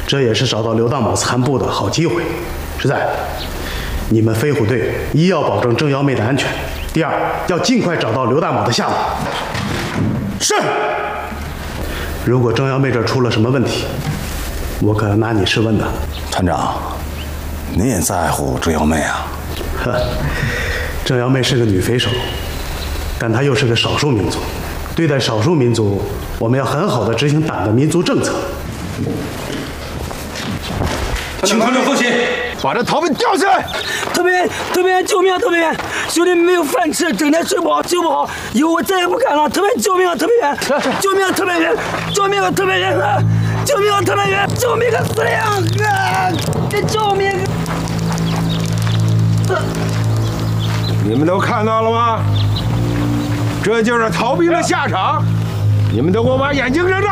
这也是找到刘大某残部的好机会。实在，你们飞虎队一要保证郑瑶妹的安全，第二要尽快找到刘大某的下落。是。如果郑瑶妹这出了什么问题，我可要拿你试问的。 团长，您也在乎郑瑶妹啊？ 呵，郑瑶妹是个女匪首，但她又是个少数民族。对待少数民族，我们要很好的执行党的民族政策。 请团长放心， 把这逃兵吊起来！ 特派员，救命啊！特派员，兄弟们没有饭吃，整天睡不好，睡不好，以后我再也不敢了。特派员，救命啊！特派员，救命啊！特派员，救命啊！特派员啊！救命啊！特派员，救命啊！司令啊！救命！ 你们都看到了吗？这就是逃兵的下场！你们都给我把眼睛睁大！